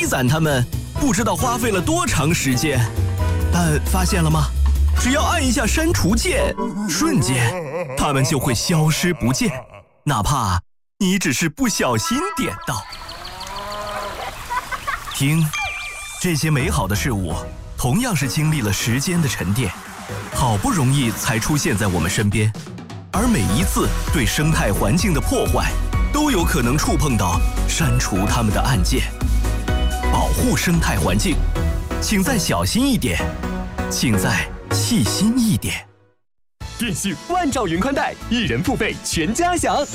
积攒它们，不知道花费了多长时间。但发现了吗？只要按一下删除键，瞬间它们就会消失不见，哪怕你只是不小心点到。听，这些美好的事物同样是经历了时间的沉淀，好不容易才出现在我们身边，而每一次对生态环境的破坏，都有可能触碰到删除它们的按键。保护生态环境，请再小心一点，请再细心一点。 电信万兆云宽带，一人付费全家享，